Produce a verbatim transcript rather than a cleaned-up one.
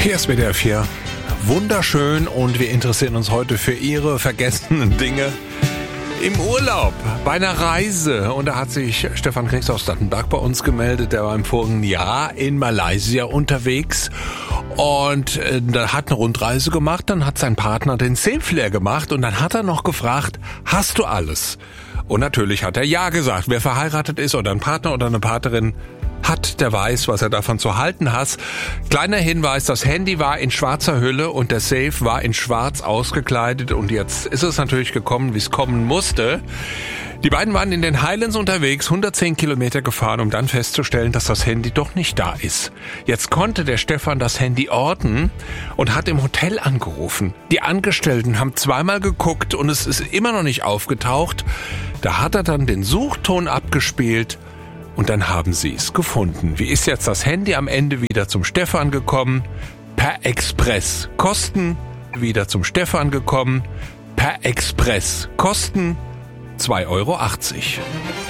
Hier ist W D R vier. Wunderschön, und wir interessieren uns heute für Ihre vergessenen Dinge im Urlaub, bei einer Reise. Und da hat sich Stefan Knicks aus Dattenberg bei uns gemeldet. Der war im vorigen Jahr in Malaysia unterwegs und äh, da hat eine Rundreise gemacht. Dann hat sein Partner den Safe leer gemacht und dann hat er noch gefragt, hast du alles? Und natürlich hat er ja gesagt. Wer verheiratet ist oder ein Partner oder eine Partnerin hat, der weiß, was er davon zu halten hat. Kleiner Hinweis, das Handy war in schwarzer Hülle und der Safe war in schwarz ausgekleidet, und jetzt ist es natürlich gekommen, wie es kommen musste. Die beiden waren in den Highlands unterwegs, hundertzehn Kilometer gefahren, um dann festzustellen, dass das Handy doch nicht da ist. Jetzt konnte der Stefan das Handy orten und hat im Hotel angerufen. Die Angestellten haben zweimal geguckt und es ist immer noch nicht aufgetaucht. Da hat er dann den Suchton abgespielt. Und dann haben sie es gefunden. Wie ist jetzt das Handy am Ende wieder zum Stefan gekommen? Per Express. Kosten wieder zum Stefan gekommen. Per Express. Kosten zwei Euro achtzig.